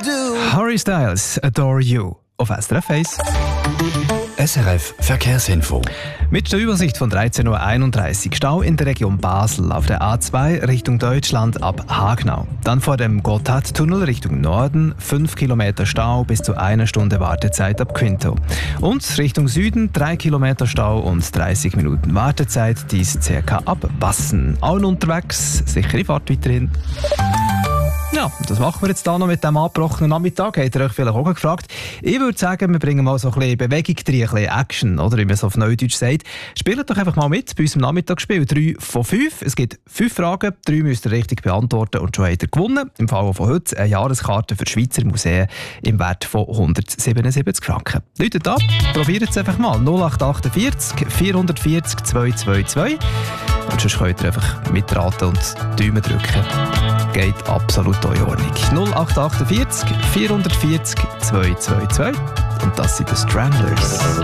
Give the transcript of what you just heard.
Harry Styles, Adore You, auf SRF 1. SRF Verkehrsinfo. Mit der Übersicht von 13.31 Uhr Stau in der Region Basel auf der A2 Richtung Deutschland ab Hagnau. Dann vor dem Gotthardtunnel Richtung Norden 5 Kilometer Stau bis zu 1 Stunde Wartezeit ab Quinto. Und Richtung Süden 3 Kilometer Stau und 30 Minuten Wartezeit, dies ca. ab Bassen. Allen unterwegs, sichere Fahrt weiterhin. Ja, das machen wir jetzt hier noch mit diesem abgebrochenen Nachmittag. Habt ihr euch vielleicht auch gefragt? Ich würde sagen, wir bringen mal so ein bisschen Bewegung rein, ein bisschen Action, oder wie man es auf Neudeutsch sagt. Spielt doch einfach mal mit bei unserem Nachmittagsspiel. 3 von 5. Es gibt 5 Fragen, 3 müsst ihr richtig beantworten und schon habt ihr gewonnen. Im Fall von heute eine Jahreskarte für die Schweizer Museen im Wert von 177 Franken. Läutet ab, probiert es einfach mal. 0848 440 222. Und sonst könnt ihr einfach mitraten und Daumen drücken. Geht absolut in Ordnung. 0848 440 222. Und das sind die Stranglers.